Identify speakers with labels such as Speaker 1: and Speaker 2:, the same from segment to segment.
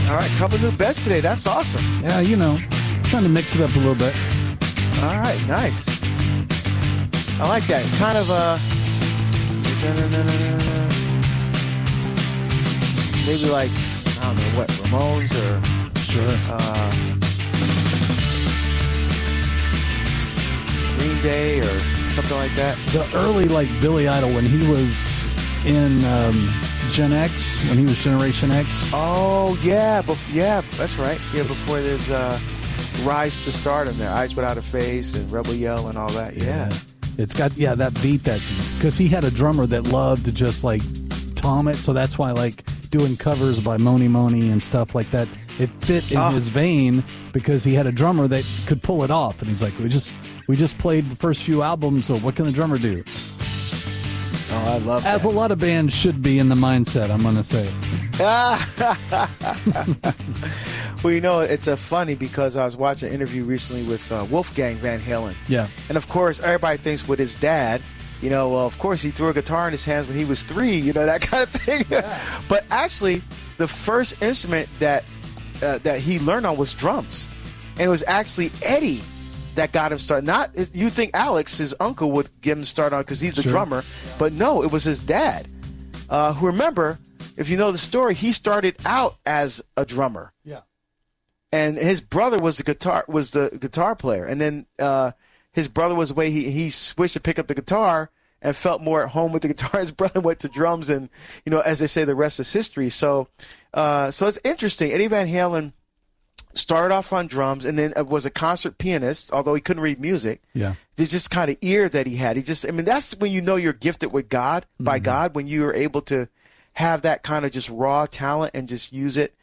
Speaker 1: All right, couple new bets today. That's awesome.
Speaker 2: Yeah, trying to mix it up a little bit.
Speaker 1: All right, nice. I like that. Kind of maybe like, I don't know what, Ramones or
Speaker 2: Sure.
Speaker 1: Green Day or something like that.
Speaker 2: The early, like Billy Idol, when he was in Gen X, when he was Generation X.
Speaker 1: Oh, yeah. Yeah, that's right. Yeah, before there's Rise to Stardom there. Eyes Without a Face and Rebel Yell and all that. Yeah.
Speaker 2: It's got, that beat. Because he had a drummer that loved to just, like, tom it. So that's why, like, doing covers by Moni Moni and stuff like that, it fit in his vein because he had a drummer that could pull it off. And he's like, we just played the first few albums, so what can the drummer do?
Speaker 1: Oh, I love that.
Speaker 2: As a lot of bands should be in the mindset, I'm going to say.
Speaker 1: Well, it's funny because I was watching an interview recently with Wolfgang Van Halen.
Speaker 2: Yeah.
Speaker 1: And, of course, everybody thinks with his dad, of course, he threw a guitar in his hands when he was 3, that kind of thing. Yeah. But actually, the first instrument that he learned on was drums. And it was actually Eddie that got him started. Not, you think Alex, his uncle, would get him started on because he's the drummer. But no, it was his dad. Who, remember, if you know the story, he started out as a drummer.
Speaker 2: Yeah.
Speaker 1: And his brother was the guitar player. And then his brother was away. He switched to pick up the guitar and felt more at home with the guitar. His brother went to drums, and as they say, the rest is history. So it's interesting. Eddie Van Halen started off on drums, and then was a concert pianist, although he couldn't read music.
Speaker 2: Yeah,
Speaker 1: there's just kind of ear that he had. That's when you're gifted with God by God, when you are able to have that kind of just raw talent and just use it.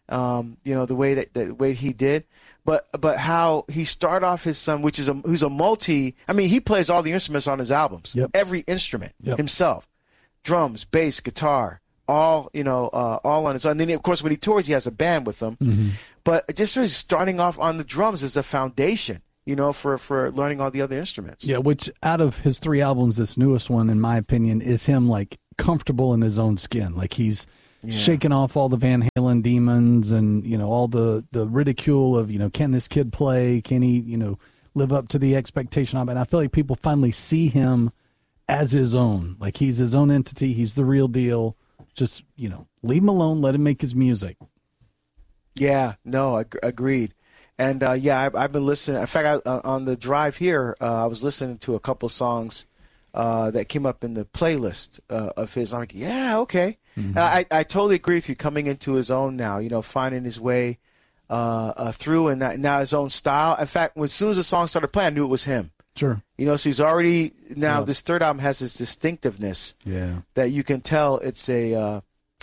Speaker 1: The way he did. But how he started off his son, who's a multi. He plays all the instruments on his albums.
Speaker 2: Yep.
Speaker 1: Every instrument himself, drums, bass, guitar, all on his own. And then of course when he tours, he has a band with him.
Speaker 2: Mm-hmm.
Speaker 1: But just sort of starting off on the drums is a foundation, for learning all the other instruments.
Speaker 2: Yeah, which out of his 3 albums, this newest one, in my opinion, is him like comfortable in his own skin, like he's. Yeah. Shaking off all the Van Halen demons and, all the ridicule of, can this kid play? Can he, live up to the expectation of it? And I feel like people finally see him as his own. Like he's his own entity. He's the real deal. Just, leave him alone. Let him make his music.
Speaker 1: Yeah, no, agreed. And, I've been listening. In fact, on the drive here, I was listening to a couple songs that came up in the playlist of his. I'm like, yeah, okay. Mm-hmm. I totally agree with you. Coming into his own now, finding his way through, and now his own style. In fact, as soon as the song started playing, I knew it was him.
Speaker 2: Sure.
Speaker 1: So he's already now. This third album has this distinctiveness.
Speaker 2: Yeah.
Speaker 1: That you can tell it's a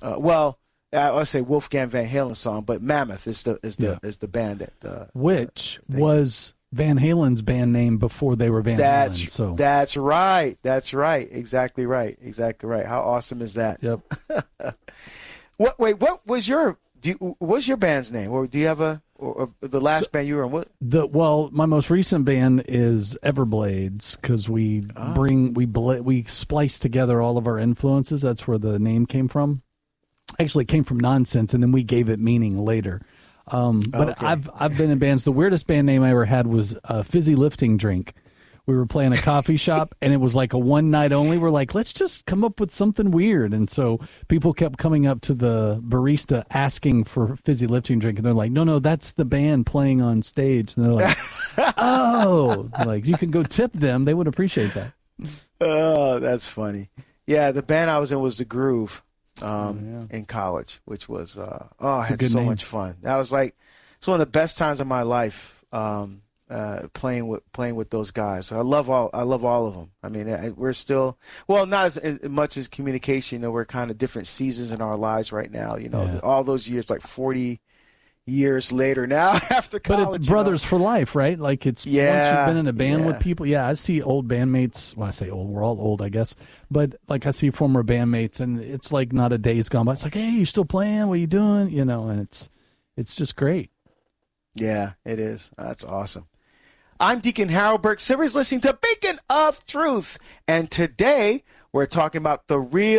Speaker 1: I would say Wolfgang Van Halen song, but Mammoth is the band that
Speaker 2: which was Van Halen's band name before they were Van Halen. So
Speaker 1: that's right. Exactly right. How awesome is that?
Speaker 2: Yep.
Speaker 1: What was what's your band's name? Or do you have the last band you were in? What?
Speaker 2: My most recent band is Everblades because we splice together all of our influences. That's where the name came from. Actually, it came from Nonsense, and then we gave it meaning later. But okay. I've been in bands. The weirdest band name I ever had was Fizzy Lifting Drink. We were playing a coffee shop, and it was like a one night only. We're like, let's just come up with something weird. And so people kept coming up to the barista asking for Fizzy Lifting Drink, and they're like, no, that's the band playing on stage. And they're like, oh, like you can go tip them. They would appreciate that.
Speaker 1: Oh, that's funny. Yeah, the band I was in was The Groove. In college, which was I had so much fun. That was it's one of the best times of my life playing with those guys. I love all of them. I mean, we're still not as much as communication. We're kind of different seasons in our lives right now. All those years, like 40 years later now after college.
Speaker 2: But it's brothers for life, right? Like it's once you've been in a band with people. Yeah, I see old bandmates. Well, I say old. We're all old, I guess. But like I see former bandmates, and it's like not a day's gone by. It's like, hey, you still playing? What are you doing? And it's just great.
Speaker 1: Yeah, it is. That's awesome. I'm Deacon Harold Burke Sivers, listening to Beacon of Truth, and today we're talking about the real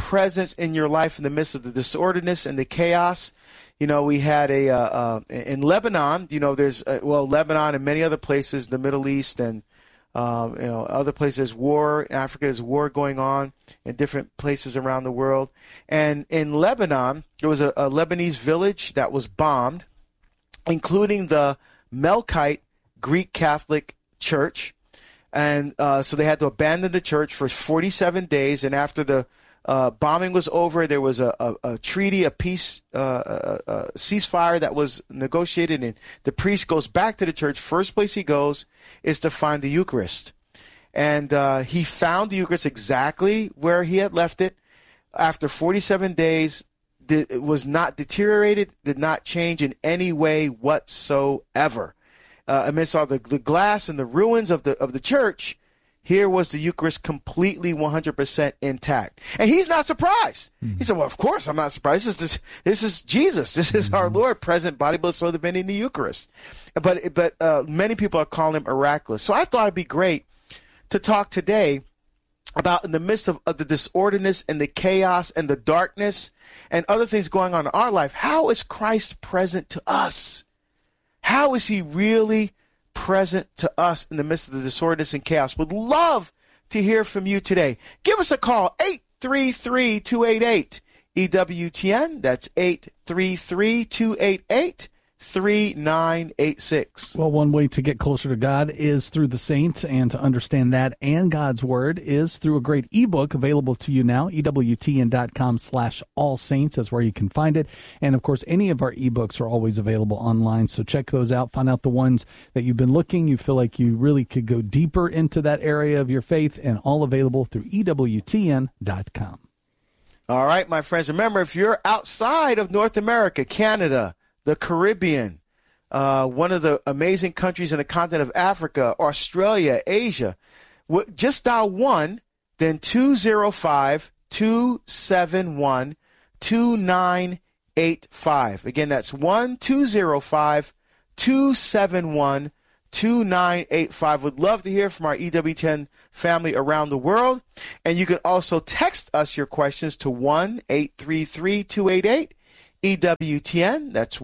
Speaker 1: presence in your life in the midst of the disorderliness and the chaos. We had in Lebanon, there's, Lebanon and many other places, the Middle East and, other places, war. Africa is war going on in different places around the world. And in Lebanon, there was a Lebanese village that was bombed, including the Melkite Greek Catholic Church. And so they had to abandon the church for 47 days. And after the bombing was over, there was a treaty, a peace, a ceasefire that was negotiated. And the priest goes back to the church. First place he goes is to find the Eucharist. And he found the Eucharist exactly where he had left it. After 47 days, it was not deteriorated, did not change in any way whatsoever. Amidst all the glass and the ruins of the church, here was the Eucharist completely 100% intact. And he's not surprised. He said, well, of course I'm not surprised. This is Jesus. This is our Lord present, body, blood, soul, divinity in the Eucharist. But many people are calling him miraculous. So I thought it'd be great to talk today about in the midst of the disorderliness and the chaos and the darkness and other things going on in our life, how is Christ present to us? How is he really present to us in the midst of the disorderness and chaos? Would love to hear from you today. Give us a call, 833-288-EWTN. That's 833-288-3986.
Speaker 2: Well, one way to get closer to God is through the saints, and to understand that and God's word is through a great ebook available to you now. EWTN.com/allsaints is where you can find it. And of course, any of our ebooks are always available online. So check those out. Find out the ones that you've been looking. You feel like you really could go deeper into that area of your faith, and all available through EWTN.com.
Speaker 1: All right, my friends. Remember, if you're outside of North America, Canada, the Caribbean, one of the amazing countries in the continent of Africa, Australia, Asia, just dial 1, then 205-271-2985. Again, that's 1-205-271-2985. Would love to hear from our EWTN family around the world. And you can also text us your questions to 1-833-288-EWTN. That's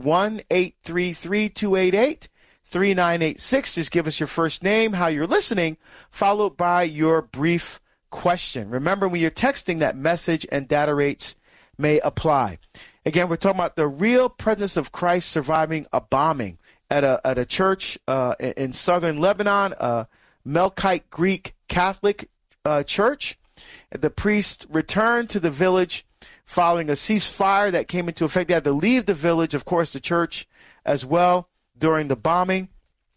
Speaker 1: 1-833-288-3986. Just give us your first name, how you're listening, followed by your brief question. Remember, when you're texting, that message and data rates may apply. Again, we're talking about the real presence of Christ surviving a bombing at a church in southern Lebanon, a Melkite Greek Catholic church. The priest returned to the village following a ceasefire that came into effect. They had to leave the village, of course, the church as well, during the bombing.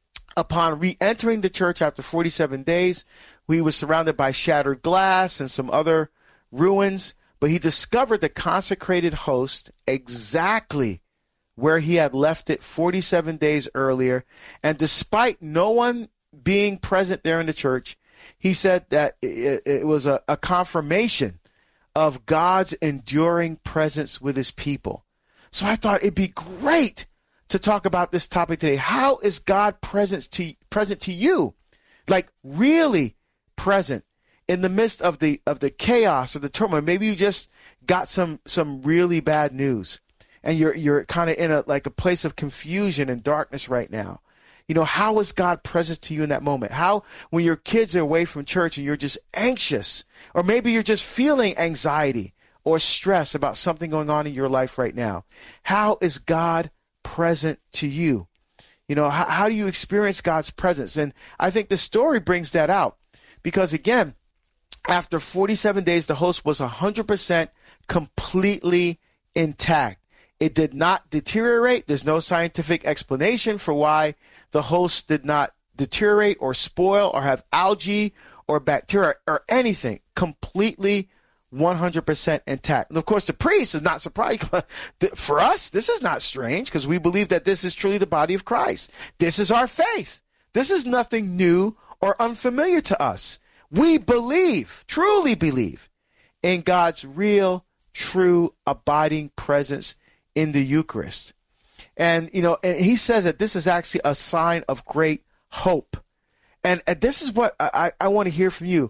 Speaker 1: Upon re-entering the church after 47 days, he was surrounded by shattered glass and some other ruins, but he discovered the consecrated host exactly where he had left it 47 days earlier. And despite no one being present there in the church, he said that it was a confirmation of God's enduring presence with his people. So I thought it'd be great to talk about this topic today. How is God present to you? Like really present in the midst of the chaos or the turmoil. Maybe you just got some really bad news and you're kind of in a place of confusion and darkness right now. How is God present to you in that moment? How, when your kids are away from church and you're just anxious, or maybe you're just feeling anxiety or stress about something going on in your life right now, how is God present to you? How do you experience God's presence? And I think the story brings that out because, again, after 47 days, the host was 100% completely intact. It did not deteriorate. There's no scientific explanation for why the host did not deteriorate or spoil or have algae or bacteria or anything. Completely 100% intact. And of course, the priest is not surprised. For us, this is not strange because we believe that this is truly the body of Christ. This is our faith. This is nothing new or unfamiliar to us. We believe, truly believe, in God's real, true, abiding presence in the Eucharist. And, and he says that this is actually a sign of great hope. And this is what I want to hear from you.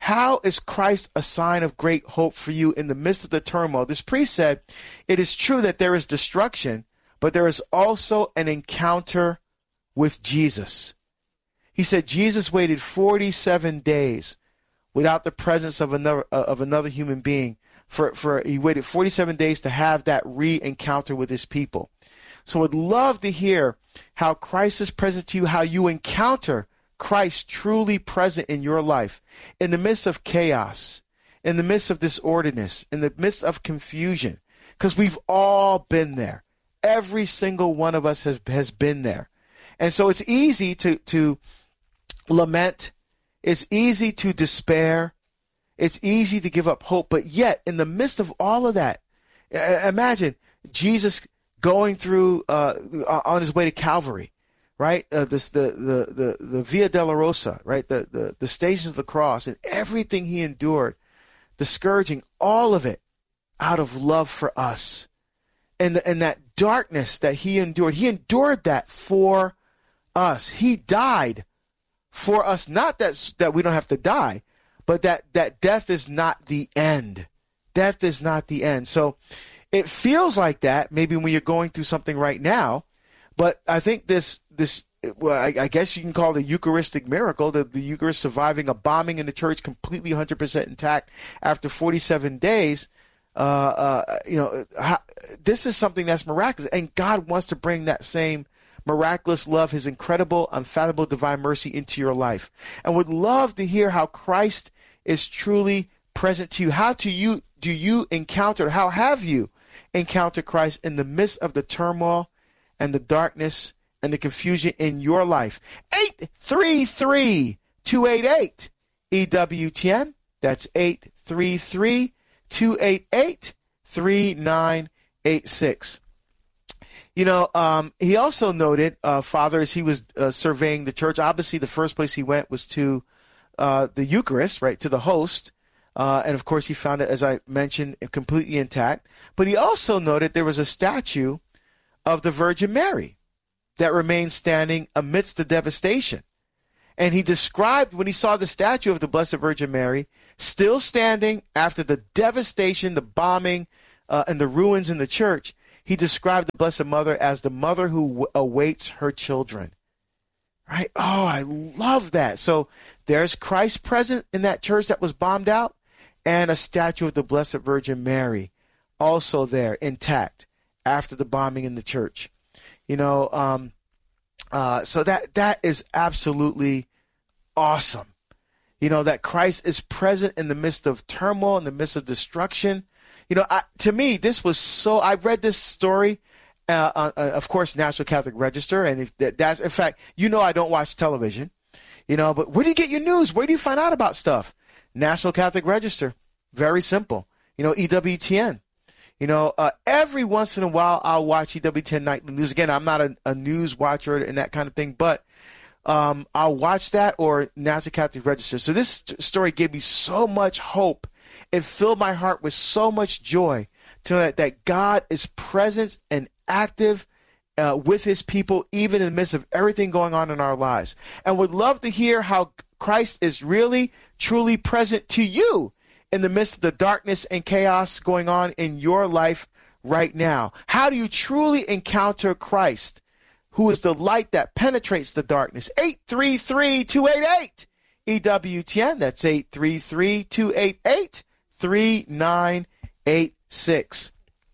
Speaker 1: How is Christ a sign of great hope for you in the midst of the turmoil? This priest said, it is true that there is destruction, but there is also an encounter with Jesus. He said Jesus waited 47 days without the presence of another human being. He waited 47 days to have that re-encounter with his people. So I'd love to hear how Christ is present to you, how you encounter Christ truly present in your life, in the midst of chaos, in the midst of disorderness, in the midst of confusion, because we've all been there. Every single one of us has been there. And so it's easy to lament. It's easy to despair. It's easy to give up hope. But yet, in the midst of all of that, imagine Jesus going through on his way to Calvary, right? The Via Dolorosa, right? The stations of the cross and everything he endured, the scourging, all of it out of love for us. And that darkness that he endured that for us. He died for us. Not that we don't have to die, but that death is not the end. Death is not the end. So it feels like that maybe when you're going through something right now, but I think I guess you can call it a Eucharistic miracle, the Eucharist surviving a bombing in the church completely 100% intact after 47 days. This is something that's miraculous, and God wants to bring that same miraculous love, his incredible, unfathomable divine mercy into your life, and would love to hear how Christ is truly present to you. How do you encounter, how have you encountered Christ in the midst of the turmoil and the darkness and the confusion in your life? 833-288-EWTN. That's 833-288-3986. He also noted, Father, as he was surveying the church, obviously the first place he went was to the Eucharist, right, to the host. And of course, he found it, as I mentioned, completely intact. But he also noted there was a statue of the Virgin Mary that remained standing amidst the devastation. And he described, when he saw the statue of the Blessed Virgin Mary still standing after the devastation, the bombing, and the ruins in the church, he described the Blessed Mother as the mother who awaits her children. Right? Oh, I love that. So there's Christ present in that church that was bombed out, and a statue of the Blessed Virgin Mary also there, intact, after the bombing in the church. So that is absolutely awesome. That Christ is present in the midst of turmoil, in the midst of destruction. To me, this was so. I read this story, of course, National Catholic Register, and that's in fact, I don't watch television, but where do you get your news? Where do you find out about stuff? National Catholic Register, very simple. EWTN. Every once in a while I'll watch EWTN Nightly News. Again, I'm not a news watcher and that kind of thing, but I'll watch that or National Catholic Register. So this story gave me so much hope. It filled my heart with so much joy to know that God is present and active with his people, even in the midst of everything going on in our lives. And would love to hear how Christ is really, truly present to you in the midst of the darkness and chaos going on in your life right now. How do you truly encounter Christ, who is the light that penetrates the darkness? 833-288-EWTN. That's 833-288-3986.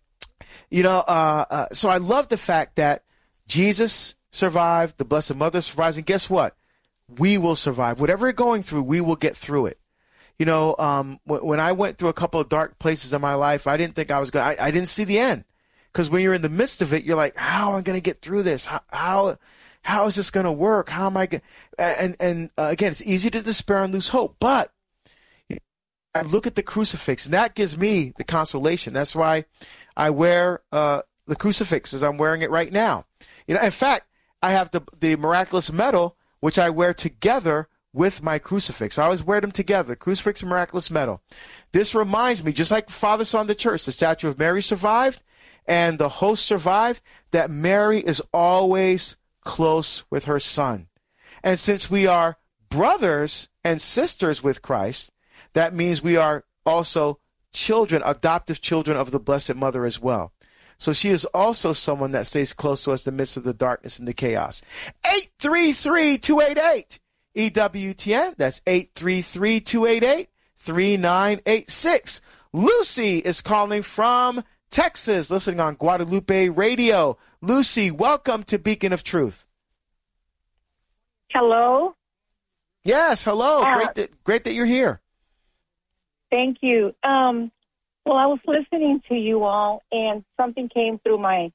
Speaker 1: So I love the fact that Jesus survived, the Blessed Mother survives, and guess what? We will survive. Whatever you're going through, we will get through it. When I went through a couple of dark places in my life, I didn't think I was going. I didn't see the end, because when you're in the midst of it, you're like, "How am I going to get through this? How is this going to work? How am I going?" And again, it's easy to despair and lose hope, but I look at the crucifix, and that gives me the consolation. That's why I wear the crucifix as I'm wearing it right now. In fact, I have the miraculous medal, which I wear together with my crucifix. I always wear them together, crucifix and miraculous medal. This reminds me, just like Father, Son, the Church, the statue of Mary survived and the host survived, that Mary is always close with her Son. And since we are brothers and sisters with Christ, that means we are also children, adoptive children of the Blessed Mother as well. So she is also someone that stays close to us in the midst of the darkness and the chaos. 833-288 EWTN. That's 833-288-3986. Lucy is calling from Texas, listening on Guadalupe Radio. Lucy, welcome to Beacon of Truth.
Speaker 3: Hello.
Speaker 1: Yes, hello. Great that you're here.
Speaker 3: Thank you. Well, I was listening to you all, and something came through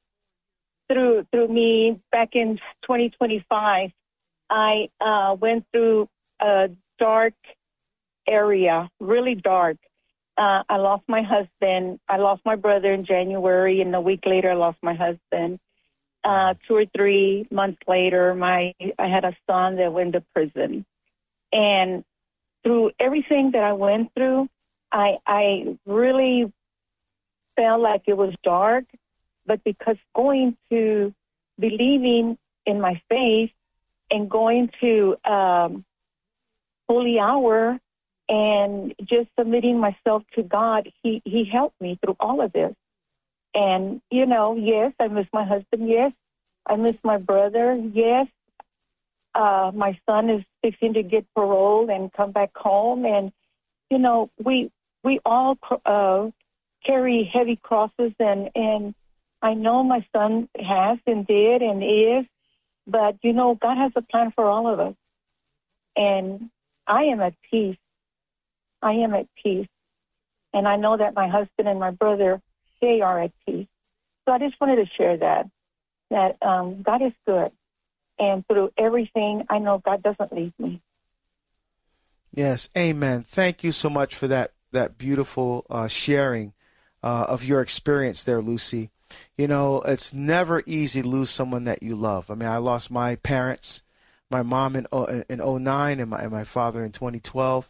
Speaker 3: me back in 2025. I went through a dark area, really dark. I lost my husband. I lost my brother in January, and a week later, I lost my husband. 2 or 3 months later, I had a son that went to prison. And through everything that I went through, I really felt like it was dark, but because going to believing in my faith and going to holy hour and just submitting myself to God, he helped me through all of this. And, yes, I miss my husband. Yes, I miss my brother. Yes, my son is fixing to get paroled and come back home. And, we all carry heavy crosses, and I know my son has and did and is, but, God has a plan for all of us. And I am at peace. I am at peace. And I know that my husband and my brother, they are at peace. So I just wanted to share that God is good. And through everything, I know God doesn't leave me.
Speaker 1: Yes, amen. Thank you so much for that beautiful sharing of your experience there, Lucy. It's never easy to lose someone that you love. I mean, I lost my parents, my mom in 2009 and my father in 2012.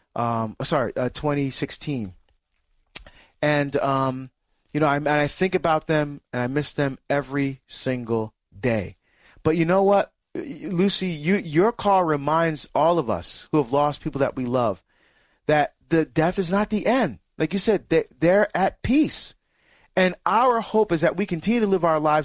Speaker 1: 2016. And, I think about them and I miss them every single day. But you know what, Lucy, your call reminds all of us who have lost people that we love that the death is not the end. Like you said, they're at peace. And our hope is that we continue to live our lives